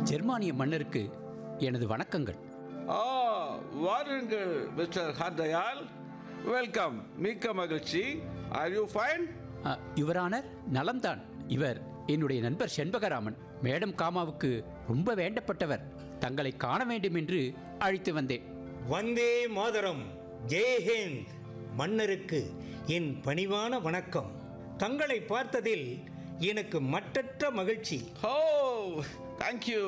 ஜெர்மானிய மன்னருக்கு எனது வணக்கங்கள். ஆ, வாருங்கள் மிஸ்டர் ஹர்தயால். வெல்கம். மிக்க மகிழ்ச்சி. Are you fine? யுவரானர், நலம்தான். இவர் என்னுடைய நண்பர் செண்பகராமன். மேடம் காமாவுக்கு ரொம்ப வேண்டப்பட்டவர். தங்களை காண வேண்டும் என்று அழைத்து வந்தேன். வந்தே மாதரம். ஜெய்ஹிந்த். மன்னருக்கு என் பணிவான வணக்கம். தங்களை பார்த்ததில் எனக்கு மட்டற்ற மகிழ்ச்சி. ஓ, தேங்க்யூ.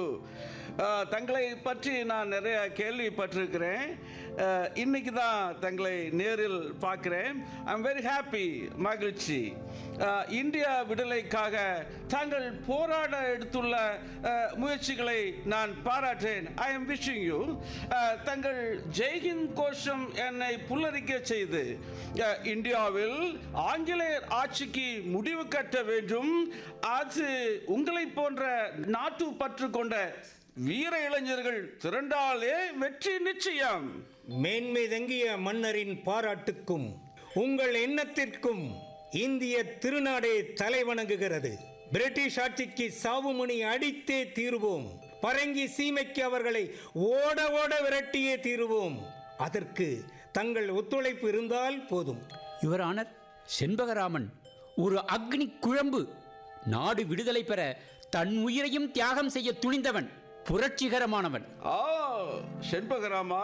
தங்களை பற்றி நான் நிறைய கேள்விப்பட்டிருக்கிறேன். இன்னைக்கு தான் தங்களை நேரில் பார்க்குறேன். I'm very happy. மகிழ்ச்சி. இந்தியா விடுதலைக்காக தாங்கள் போராட எடுத்துள்ள முயற்சிகளை நான் பாராட்டேன். I am wishing you. தங்கள் ஜெய்ஹிந்த் கோஷம் என்னை புல்லரிக்க செய்து இந்தியாவில் ஆங்கிலேயர் ஆட்சிக்கு முடிவு கட்ட வேண்டும். அது உங்களை போன்ற நாட்டு பற்று கொண்ட வீர இளைஞர்கள் திரண்டாலே வெற்றி நிச்சயம். மேன்மை தங்கிய மன்னரின் பாராட்டுக்கும் உங்கள் எண்ணத்திற்கும் இந்திய திருநாடே தலைவணங்குகிறது. பிரிட்டிஷ் ஆட்சிக்கு சாவுமணி அடித்தே தீருவோம். பரங்கி சீமைக்கு அவர்களை ஓட ஓட விரட்டியே தீருவோம். அதற்கு தங்கள் ஒத்துழைப்பு இருந்தால் போதும். யுவரானர், செண்பகராமன் ஒரு அக்னி குழம்பு. நாடு விடுதலை பெற தன் உயிரையும் தியாகம் செய்ய துணிந்தவன். புரட்சிகரமானவன். செண்பகராமா,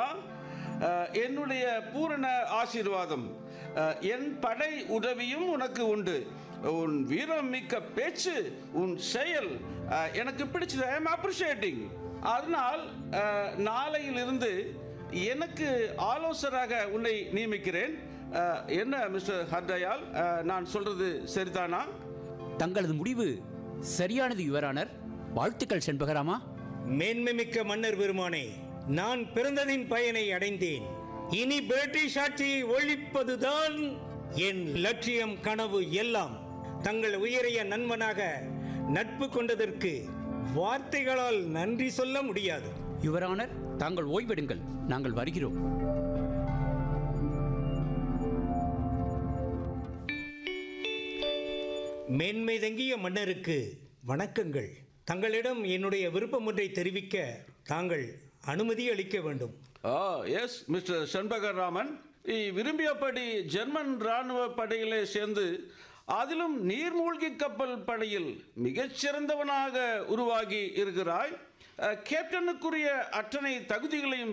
என்னுடைய பூரண ஆசீர்வாதம். என் படை உதவியும் உனக்கு உண்டு. உன் வீரம் மிக்க பேச்சு, உன் செயல் எனக்கு பிடிச்சது. I am appreciating. அதனால் நாளையிலிருந்து எனக்கு ஆலோசகராக உன்னை நியமிக்கிறேன். என்ன மிஸ்டர் ஹர்தயால், நான் சொல்றது சரிதானா? தங்களது முடிவு சரியானது யுவரானர். வாழ்த்துக்கள் செண்பகராமா. மேன்மைமிக்க மன்னர் பெருமானே, நான் பிறந்ததின் பயனை அடைந்தேன். இனி பிரிட்டிஷ் ஆட்சியை ஒழிப்பதுதான் என் லட்சியம், கனவு எல்லாம். தங்கள் உயரிய நண்பனாக நட்பு கொண்டதற்கு வார்த்தைகளால் நன்றி சொல்ல முடியாது. யுவரானர், தாங்கள் ஓய்வெடுங்கள். நாங்கள் வருகிறோம். மேன்மை தங்கிய மன்னருக்கு வணக்கங்கள். தங்களிடம் என்னுடைய விருப்பம் ஒன்றை தெரிவிக்க தாங்கள் அனுமதி அளிக்க வேண்டும். எஸ் மிஸ்டர் செண்பகராமன், விரும்பியபடி ஜெர்மன் இராணுவ படையிலே சேர்ந்து அதிலும் நீர்மூழ்கி கப்பல் படையில் மிகச்சிறந்தவனாக உருவாகி இருக்கிறாய். கேப்டனுக்குரிய அத்தனை தகுதிகளையும்